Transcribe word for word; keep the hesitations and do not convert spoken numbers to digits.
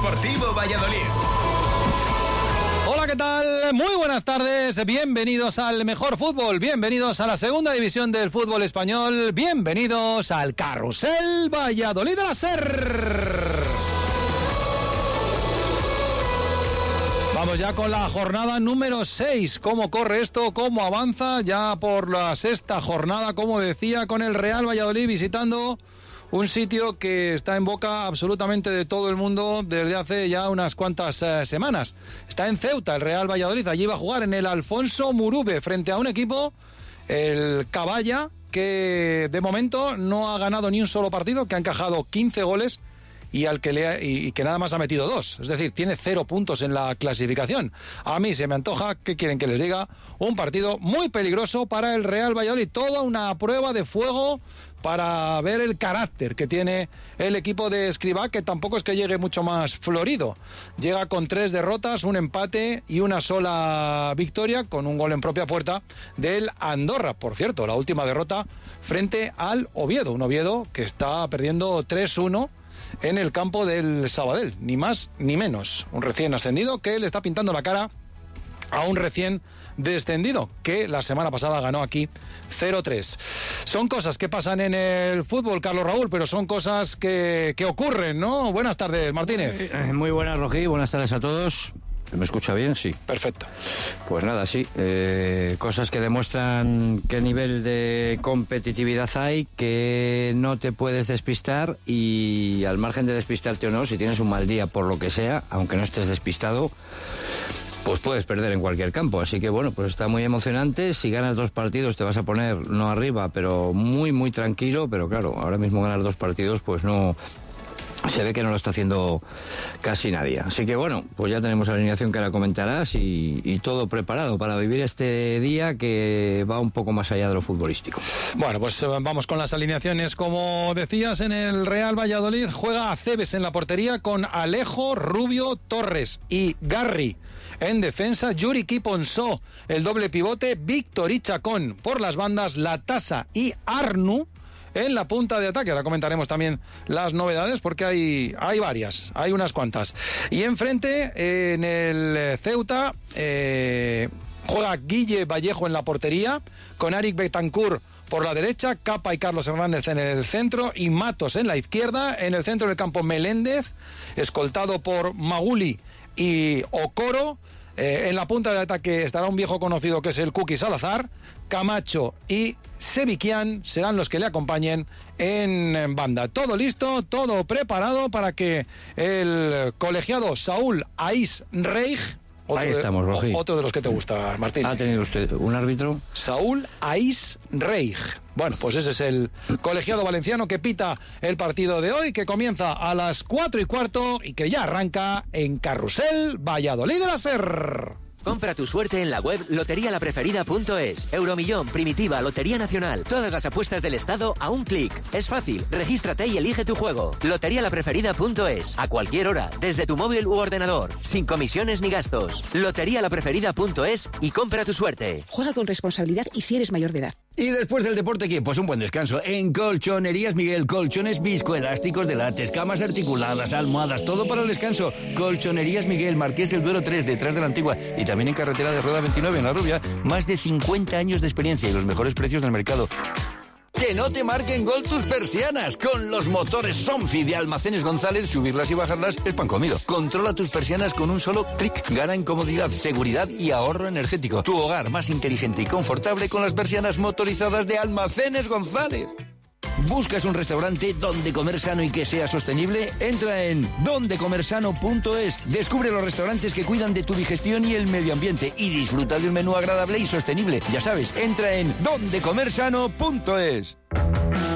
Deportivo Valladolid. Hola, ¿qué tal? Muy buenas tardes, bienvenidos al mejor fútbol, bienvenidos a la segunda división del fútbol español, bienvenidos al Carrusel Valladolid de la SER. Vamos ya con la jornada número seis. ¿Cómo corre esto? ¿Cómo avanza? Ya por la sexta jornada, como decía, con el Real Valladolid visitando un sitio que está en boca absolutamente de todo el mundo desde hace ya unas cuantas eh, semanas. Está en Ceuta, el Real Valladolid. Allí va a jugar en el Alfonso Murube frente a un equipo, el Caballa, que de momento no ha ganado ni un solo partido, que ha encajado quince goles y al que le ha, y, y que nada más ha metido dos. Es decir, tiene cero puntos en la clasificación. A mí se me antoja, ¿qué quieren que les diga? Un partido muy peligroso para el Real Valladolid. Toda una prueba de fuego para ver el carácter que tiene el equipo de Escribá, que tampoco es que llegue mucho más florido. Llega con tres derrotas, un empate y una sola victoria, con un gol en propia puerta del Andorra. Por cierto, la última derrota frente al Oviedo. Un Oviedo que está perdiendo tres uno en el campo del Sabadell, ni más ni menos. Un recién ascendido que le está pintando la cara a un recién descendido, que la semana pasada ganó aquí cero tres. Son cosas que pasan en el fútbol, Carlos Raúl, pero son cosas que, que ocurren, ¿no? Buenas tardes, Martínez. Muy buenas, Rogi, buenas tardes a todos. ¿Me escucha bien? Sí. Perfecto. Pues nada, sí. Eh, cosas que demuestran qué nivel de competitividad hay, que no te puedes despistar y al margen de despistarte o no, si tienes un mal día por lo que sea, aunque no estés despistado, pues puedes perder en cualquier campo. Así que bueno, pues está muy emocionante. Si ganas dos partidos te vas a poner, no arriba, pero muy, muy tranquilo. Pero claro, ahora mismo ganar dos partidos, pues no... Se ve que no lo está haciendo casi nadie. Así que bueno, pues ya tenemos la alineación que ahora comentarás y, y todo preparado para vivir este día que va un poco más allá de lo futbolístico. Bueno, pues vamos con las alineaciones. Como decías, en el Real Valladolid juega Acebes en la portería con Alejo, Rubio, Torres y Garri. En defensa, Yuri Ponsó, el doble pivote, Víctor y Chacón. Por las bandas, Latasa y Arnu. En la punta de ataque, ahora comentaremos también las novedades porque hay, hay varias, hay unas cuantas. Y enfrente, en el Ceuta, eh, juega Guille Vallejo en la portería, con Arik Betancourt por la derecha, Capa y Carlos Hernández en el centro y Matos en la izquierda. En el centro del campo, Meléndez, escoltado por Maguli y Okoro. Eh, en la punta de ataque estará un viejo conocido que es el Cookie Salazar. Camacho y Seviquian serán los que le acompañen en banda. Todo listo, todo preparado para que el colegiado Saúl Ais Reig, otro, ahí estamos, de, Rogi. otro de los que te gusta, Martín. ¿Ha tenido usted un árbitro? Saúl Ais Reig. Bueno, pues ese es el colegiado valenciano que pita el partido de hoy, que comienza a las cuatro y cuarto y que ya arranca en Carrusel Valladolid de la SER. Compra tu suerte en la web lotería la preferida punto es. Euromillón, Primitiva, Lotería Nacional. Todas las apuestas del Estado a un clic. Es fácil. Regístrate y elige tu juego. lotería la preferida punto es. A cualquier hora, desde tu móvil u ordenador. Sin comisiones ni gastos. lotería la preferida punto es y compra tu suerte. Juega con responsabilidad y si eres mayor de edad. Y después del deporte, ¿qué? Pues un buen descanso. En Colchonerías Miguel, colchones viscoelásticos de látex, camas articuladas, almohadas, todo para el descanso. Colchonerías Miguel, Marqués del Duero tres, detrás de la Antigua. Y también en carretera de Rueda veintinueve, en La Rubia. Más de cincuenta años de experiencia y los mejores precios del mercado. Que no te marquen gol tus persianas. Con los motores Sonfi de Almacenes González, subirlas y bajarlas es pan comido. Controla tus persianas con un solo clic. Gana en comodidad, seguridad y ahorro energético. Tu hogar más inteligente y confortable con las persianas motorizadas de Almacenes González. ¿Buscas un restaurante donde comer sano y que sea sostenible? Entra en donde comer sano punto es. Descubre los restaurantes que cuidan de tu digestión y el medio ambiente y disfruta de un menú agradable y sostenible. Ya sabes, entra en donde comer sano punto es.